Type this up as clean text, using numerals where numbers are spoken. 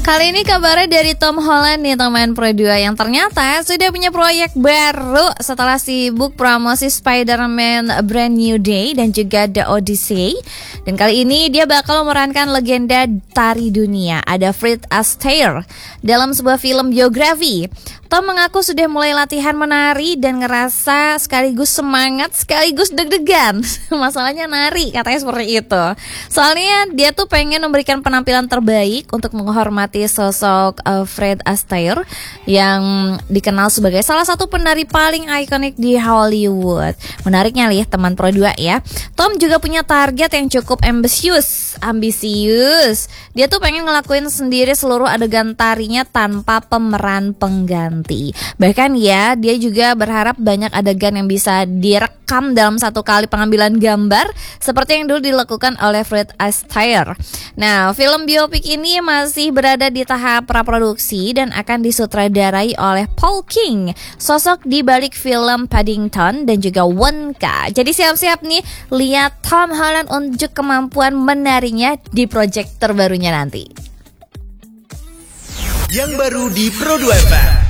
Kali ini kabarnya dari Tom Holland nih teman Pro 2 yang ternyata sudah punya proyek baru setelah sibuk promosi Spider-Man A Brand New Day dan juga The Odyssey. Dan kali ini dia bakal memerankan legenda tari dunia, ada Fred Astaire, dalam sebuah film biografi. Tom mengaku sudah mulai latihan menari dan ngerasa sekaligus semangat sekaligus deg-degan. Masalahnya nari, katanya seperti itu. Soalnya dia tuh pengen memberikan penampilan terbaik untuk menghormati sosok Fred Astaire yang dikenal sebagai salah satu penari paling ikonik di Hollywood. Menariknya nih teman Pro 2 ya, Tom juga punya target yang cukup ambisius. Dia tuh pengen ngelakuin sendiri seluruh adegan tarinya tanpa pemeran pengganti. Bahkan ya, dia juga berharap banyak adegan yang bisa direkam dalam satu kali pengambilan gambar seperti yang dulu dilakukan oleh Fred Astaire. Nah, film biopik ini masih berada di tahap praproduksi dan akan disutradarai oleh Paul King, sosok di balik film Paddington dan juga Wonka. Jadi siap-siap nih lihat Tom Holland unjuk kemampuan menarinya di proyek terbarunya nanti. Yang baru di Pro 2 FM.